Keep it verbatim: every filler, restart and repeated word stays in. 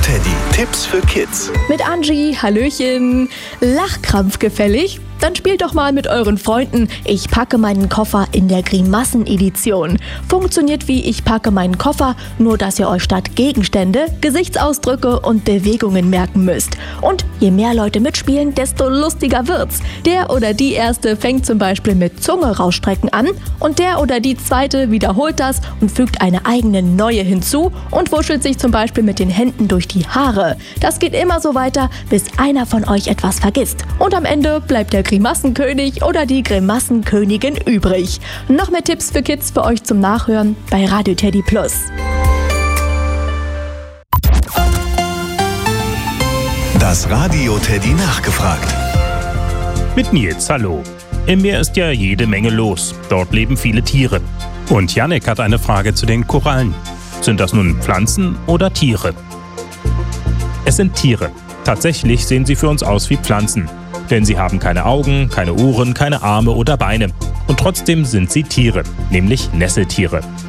Teddy. Tipps für Kids. Mit Angie, hallöchen. Lachkrampf gefällig? Dann spielt doch mal mit euren Freunden Ich packe meinen Koffer in der Grimassen-Edition. Funktioniert wie Ich packe meinen Koffer, nur dass ihr euch statt Gegenstände Gesichtsausdrücke und Bewegungen merken müsst. Und je mehr Leute mitspielen, desto lustiger wird's. Der oder die Erste fängt zum Beispiel mit Zunge rausstrecken an und der oder die Zweite wiederholt das und fügt eine eigene neue hinzu und wuschelt sich zum Beispiel mit den Händen durch die Haare. Das geht immer so weiter, bis einer von euch etwas vergisst. Und am Ende bleibt der Grimassenkönig oder die Grimassenkönigin übrig. Noch mehr Tipps für Kids für euch zum Nachhören bei Radio Teddy Plus. Das Radio Teddy nachgefragt. Mit Nils, hallo. Im Meer ist ja jede Menge los. Dort leben viele Tiere. Und Jannik hat eine Frage zu den Korallen. Sind das nun Pflanzen oder Tiere? Es sind Tiere. Tatsächlich sehen sie für uns aus wie Pflanzen. Denn sie haben keine Augen, keine Ohren, keine Arme oder Beine. Und trotzdem sind sie Tiere, nämlich Nesseltiere.